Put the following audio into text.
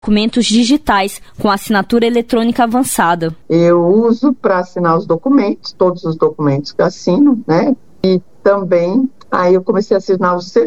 documentos digitais com assinatura eletrônica avançada. Eu uso para assinar os documentos, todos os documentos que eu assino, né? E também, aí eu comecei a assinar os